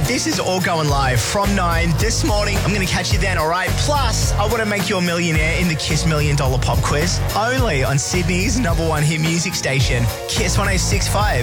This is all going live from 9 this morning. I'm going to catch you then, all right? Plus, I want to make you a millionaire in the Kiss $1 Million Pop Quiz. Only on Sydney's #1 hit music station, Kiss 106.5.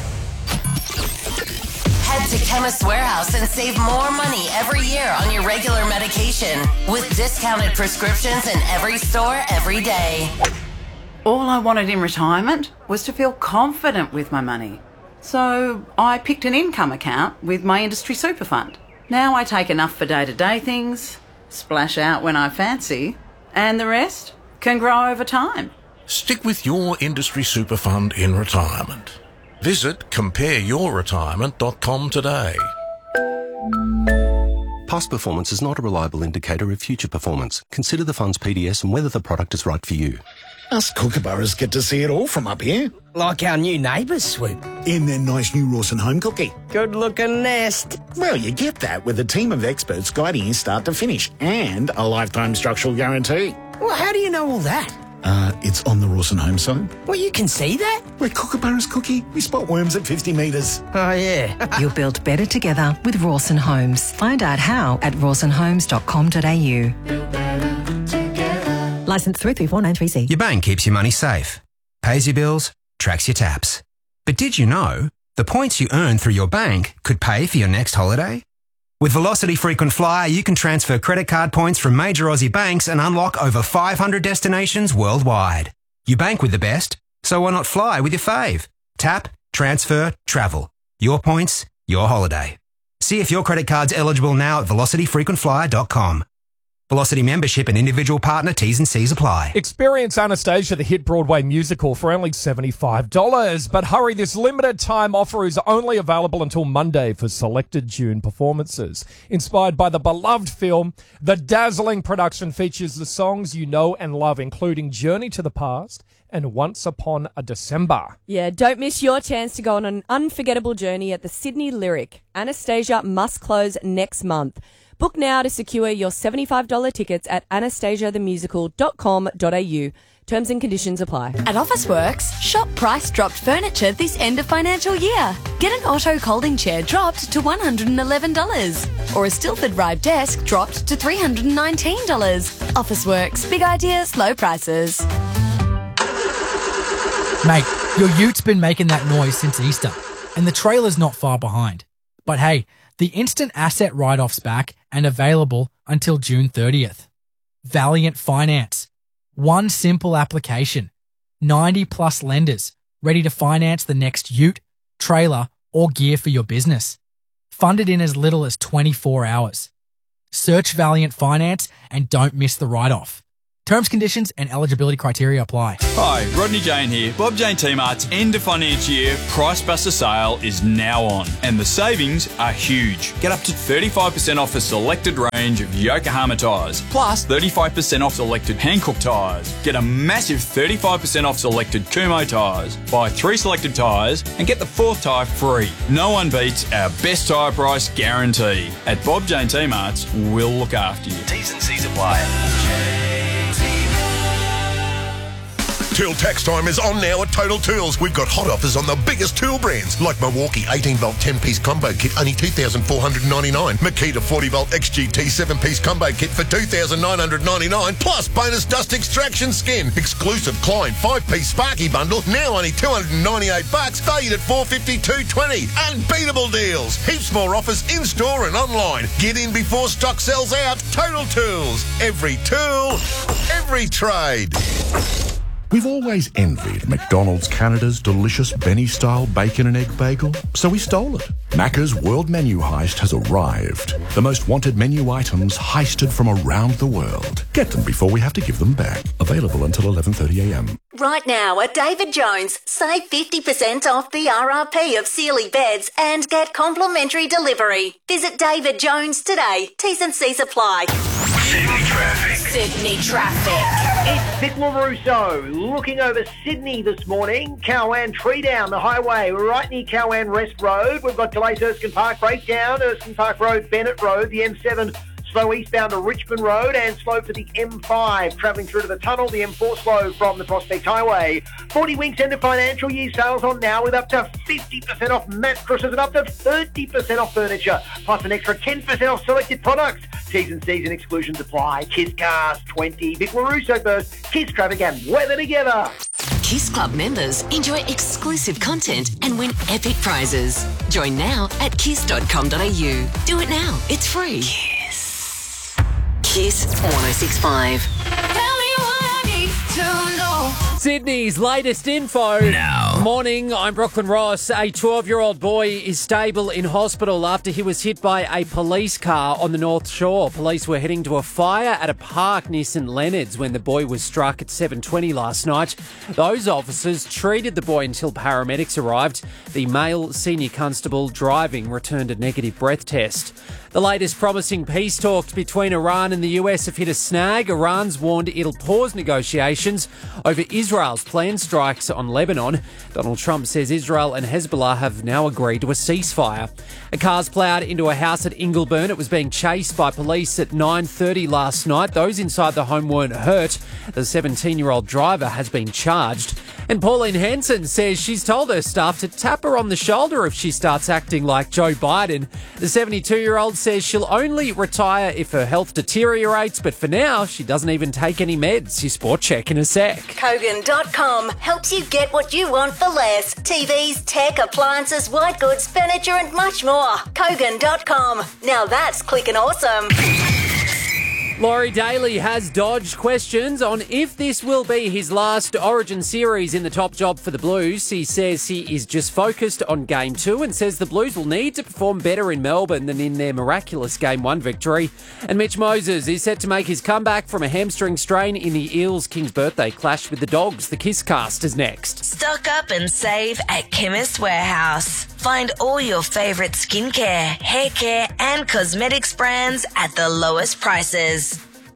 Head to Chemist Warehouse and save more money every year on your regular medication with discounted prescriptions in every store every day. All I wanted in retirement was to feel confident with my money. So I picked an income account with my industry super fund. Now I take enough for day-to-day things, splash out when I fancy, and the rest can grow over time. Stick with your industry super fund in retirement. Visit compareyourretirement.com today. Past performance is not a reliable indicator of future performance. Consider the fund's PDS and whether the product is right for you. Us kookaburras get to see it all from up here. Like our new neighbours, Swoop. In their nice new Rawson home cookie. Good-looking nest. Well, you get that with a team of experts guiding you start to finish and a lifetime structural guarantee. Well, how do you know all that? It's on the Rawson home side. Well, you can see that? Where kookaburras cookie, we spot worms at 50 metres. Oh, yeah. You'll build better together with Rawson Homes. Find out how at rawsonhomes.com.au. Licence 334993C. Your bank keeps your money safe, pays your bills, tracks your taps. But did you know the points you earn through your bank could pay for your next holiday? With Velocity Frequent Flyer, you can transfer credit card points from major Aussie banks and unlock over 500 destinations worldwide. You bank with the best, so why not fly with your fave? Tap, transfer, travel. Your points, your holiday. See if your credit card's eligible now at velocityfrequentflyer.com. Velocity membership and individual partner T's and C's apply. Experience Anastasia, the hit Broadway musical, for only $75. But hurry, this limited time offer is only available until Monday for selected June performances. Inspired by the beloved film, the dazzling production features the songs you know and love, including Journey to the Past and Once Upon a December. Yeah, don't miss your chance to go on an unforgettable journey at the Sydney Lyric. Anastasia must close next month. Book now to secure your $75 tickets at anastasiathemusical.com.au. Terms and conditions apply. At Officeworks, shop price dropped furniture this end of financial year. Get an Otto Colding chair dropped to $111. Or a Stilford Ribe desk dropped to $319. Officeworks, big ideas, low prices. Mate, your ute has been making that noise since Easter, and the trailer's not far behind. But hey, the instant asset write-off's back and available until June 30th. Valiant Finance. One simple application. 90+ lenders ready to finance the next ute, trailer, or gear for your business. Funded in as little as 24 hours. Search Valiant Finance and don't miss the write-off. Terms, conditions, and eligibility criteria apply. Hi, Rodney Jane here. Bob Jane T-Mart's end of financial year Price Buster sale is now on, and the savings are huge. Get up to 35% off a selected range of Yokohama tyres, plus 35% off selected Hankook tyres. Get a massive 35% off selected Kumho tyres. Buy 3 selected tyres and get the 4th tyre free. No one beats our best tyre price guarantee. At Bob Jane T-Mart's, we'll look after you. T's and C's apply. Tool tax time is on now at Total Tools. We've got hot offers on the biggest tool brands like Milwaukee 18-volt 10-piece combo kit, only $2,499. Makita 40-volt XGT 7-piece combo kit for $2,999, plus bonus dust extraction skin. Exclusive Klein 5-piece Sparky bundle, now only $298, valued at $452.20. Unbeatable deals. Heaps more offers in-store and online. Get in before stock sells out. Total Tools. Every tool, every trade. We've always envied McDonald's Canada's delicious Benny-style bacon and egg bagel, so we stole it. Macca's World Menu Heist has arrived. The most wanted menu items heisted from around the world. Get them before we have to give them back. Available until 11:30am. Right now at David Jones, save 50% off the RRP of Sealy beds and get complimentary delivery. Visit David Jones today. T's and C's apply. Sydney traffic. Sydney traffic. It's Vic LaRusso looking over Sydney this morning. Cowan Tree Down, the highway right near Cowan Rest Road. We've got delays Erskine Park Breakdown, Erskine Park Road, Bennett Road, the M7 Slow eastbound to Richmond Road and slow for the M5. Travelling through to the tunnel, the M4 slow from the Prospect Highway. 40 Winks end of financial year sales on now with up to 50% off mattresses and up to 30% off furniture. Plus an extra 10% off selected products. T's and C's and exclusions apply. Kiss Cars 20. Vic LaRusso first. Kiss Traffic and weather together. Kiss Club members enjoy exclusive content and win epic prizes. Join now at kiss.com.au. Do it now. It's free. Kiss 106.5. Sydney's latest info. Now. Morning, I'm Brooklyn Ross. A 12-year-old boy is stable in hospital after he was hit by a police car on the North Shore. Police were heading to a fire at a park near St Leonard's when the boy was struck at 7:20 last night. Those officers treated the boy until paramedics arrived. The male senior constable driving returned a negative breath test. The latest promising peace talks between Iran and the US have hit a snag. Iran's warned it'll pause negotiations over Israel's planned strikes on Lebanon. Donald Trump says Israel and Hezbollah have now agreed to a ceasefire. A car's ploughed into a house at Ingleburn. It was being chased by police at 9:30 last night. Those inside the home weren't hurt. The 17-year-old driver has been charged. And Pauline Hanson says she's told her staff to tap her on the shoulder if she starts acting like Joe Biden. The 72-year-old says she'll only retire if her health deteriorates, but for now, she doesn't even take any meds. Your sport check in a sec. Kogan.com helps you get what you want for less. TVs, tech, appliances, white goods, furniture and much more. Kogan.com. Now that's clicking awesome. Laurie Daly has dodged questions on if this will be his last Origin series in the top job for the Blues. He says he is just focused on Game 2 and says the Blues will need to perform better in Melbourne than in their miraculous Game 1 victory. And Mitch Moses is set to make his comeback from a hamstring strain in the Eels-Kings birthday clash with the Dogs. The Kisscast is next. Stock up and save at Chemist Warehouse. Find all your favourite skincare, hair care and cosmetics brands at the lowest prices.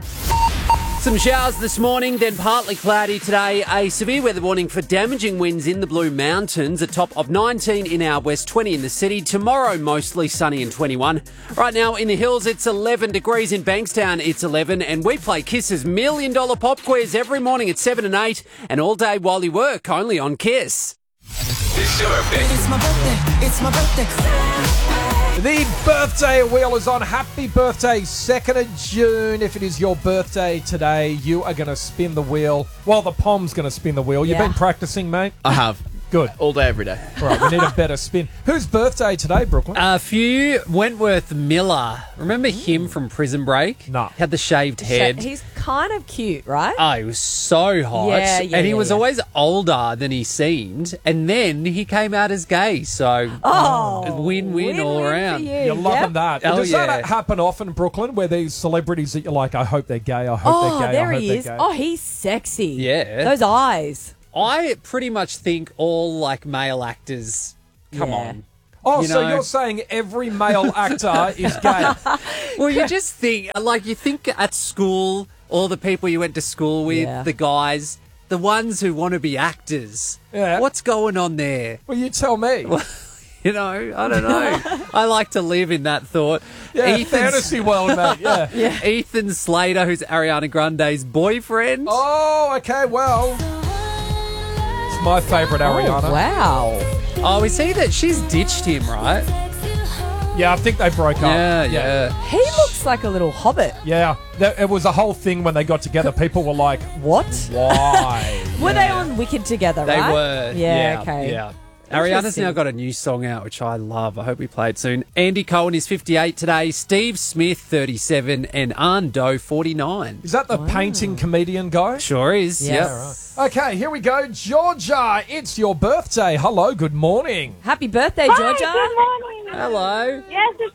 Some showers this morning, then partly cloudy today. A severe weather warning for damaging winds in the Blue Mountains. A top of 19 in our west, 20 in the city. Tomorrow, mostly sunny and 21. Right now in the hills, it's 11 degrees. In Bankstown, it's 11. And we play Kiss's $1 Million Pop Quiz every morning at 7 and 8. And all day while you work, only on Kiss. It's your birthday. It's my birthday. It's my birthday. The birthday wheel is on. Happy birthday, 2nd of June. If it is your birthday today, you are going to spin the wheel. Well, the Pom's going to spin the wheel. You've been practicing, mate? I have. Good. All day, every day. All right, we need a better spin. Whose birthday today, Brooklyn? A few. Wentworth Miller. Remember him from Prison Break? No. Had the shaved head. He's kind of cute, right? Oh, he was so hot. And he was always older than he seemed. And then he came out as gay. So, win-win all around. You're loving that. Oh, Does that happen often, Brooklyn, where these celebrities that you're like, I hope they're gay, I hope they're gay, there I hope he they're is. gay? Oh, he's sexy. Yeah. Those eyes. I pretty much think all, male actors, come on. Oh, you're saying every male actor is gay? Well, you just think, you think at school, all the people you went to school with, the guys, the ones who want to be actors. Yeah. What's going on there? Well, you tell me. I don't know. I like to live in that thought. Yeah, fantasy world, mate. Yeah. Ethan Slater, who's Ariana Grande's boyfriend. Oh, okay, well. It's my favourite Ariana. Oh, wow. Oh, we see that she's ditched him, right? Yeah, I think they broke up. Yeah. He looks like a little hobbit. Yeah, it was a whole thing when they got together. People were like, what? Why? Were they on Wicked together, They right? were. Yeah, okay. Yeah. Ariana's now got a new song out, which I love. I hope we play it soon. Andy Cohen is 58 today. Steve Smith, 37. And Arn Doe, 49. Is that the painting comedian guy? Sure is, Yes. Right. Okay, here we go. Georgia, it's your birthday. Hello, good morning. Happy birthday, Georgia. Good morning. Hello. Yes, it's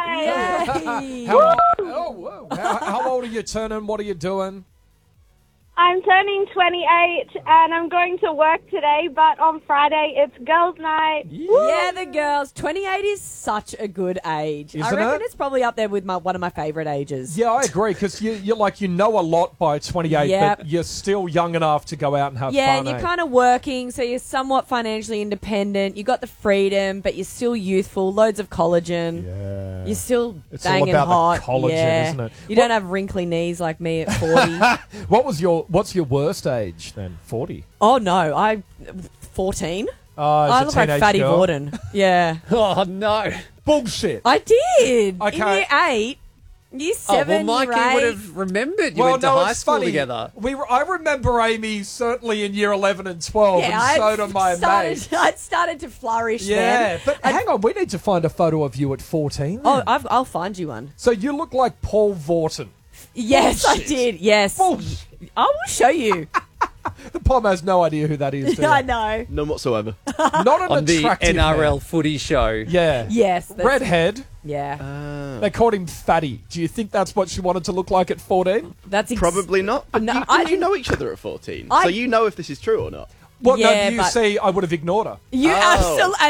my birthday. Yay. How old are you turning? What are you doing? I'm turning 28 and I'm going to work today, but on Friday it's girls' night. Yeah, the girls. 28 is such a good age. I Isn't reckon it? it's probably up there with one of my favourite ages. Yeah, I agree, because you're like, you know a lot by 28, Yep. but you're still young enough to go out and have Yeah, fun. and you're eh? kind of working, so you're somewhat financially independent. You got the freedom, but you're still youthful. Loads of collagen. Yeah. You're still It's all banging about the hot. collagen, yeah. isn't it? You don't have wrinkly knees like me at 40. What's your worst age then? 40? Oh no, 14. I look like Fatty Gordon. Yeah. Oh no. Bullshit. I did. Okay. In year 8. Year 7, well, year Mikey 8. would have remembered you went to high it's school funny. together. I remember Amy certainly in year 11 and 12, and so do my mates. I'd started to flourish Yeah, then. but hang on, we need to find a photo of you at 14. Oh, I'll find you one. So you look like Paul Vorton. Yes, Bullshit. I did. Yes. I will show you. The Pom has no idea who that is. do I they? know. None whatsoever. Not an On the attractive NRL man. footy show. Yeah. Yes. Redhead. Yeah. They called him Fatty. Do you think that's what she wanted to look like at 14? That's Probably not. But No, did you know each other at 14? So you know if this is true or not? What? Yeah, no, you but- see, I would have ignored her. You absolutely, and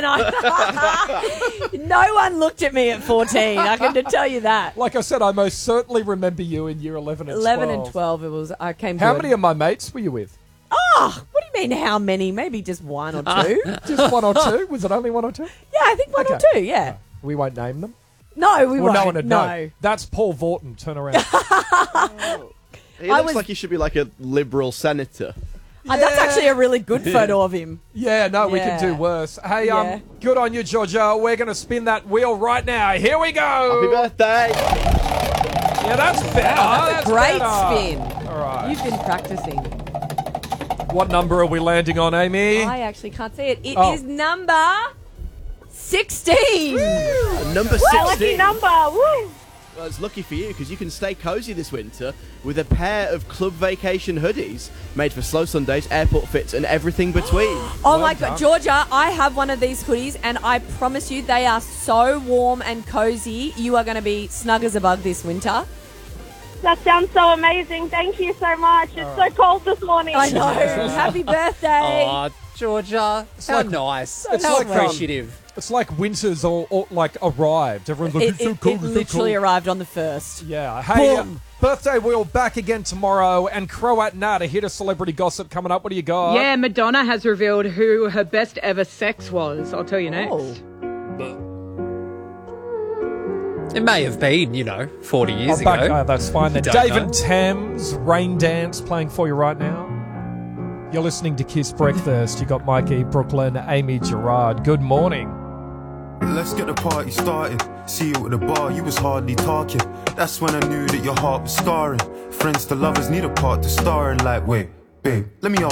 I. No one looked at me at 14. I can tell you that. Like I said, I most certainly remember you in year 11 and 11 12. and 12. It was. I came. How to many of my mates were you with? Oh, what do you mean? How many? Maybe just one or two. Just one or two? Was it only one or two? Yeah, I think one or two. Yeah. We won't name them. No, we well, won't. no one would no. know. That's Paul Vorton. Turn around. He looks like he should be like a Liberal senator. That's actually a really good photo of him. Yeah, no, we can Yeah. do worse. Hey, Yeah. good on you, Georgia. We're going to spin that wheel right now. Here we go. Happy birthday. Yeah, that's better. That's a great better. spin. All right. You've been practicing. What number are we landing on, Amy? I actually can't see it. It is number 16. Number What 16. a lucky number. Woo. Well, it's lucky for you because you can stay cozy this winter with a pair of Club Vacation hoodies made for slow Sundays, airport fits, and everything between. Oh my God, Georgia, I have one of these hoodies and I promise you they are so warm and cozy. You are going to be snug as a bug this winter. That sounds so amazing. Thank you so much. It's so cold this morning. I know. Happy birthday. Oh, Georgia. How like- nice. it's How like, appreciative. It's like winter's all like arrived. Everyone's like, it's so It cold, it's so literally cold. arrived on the 1st. Yeah. Hey, Boom. birthday wheel back again tomorrow, and Croat Nat, a hit of celebrity gossip coming up. What do you got? Yeah, Madonna has revealed who her best ever sex was. I'll tell you next. It may have been, 40 years back, ago. that's fine then. Don't Dave know. and Thames, Rain Dance, playing for you right now. You're listening to Kiss Breakfast. You got Mikey, Brooklyn, Amy, Gerard. Good morning. Let's get the party started. See you at the bar, you was hardly talking. That's when I knew that your heart was scarring. Friends to lovers need a part to star in. Like, wait, babe, let me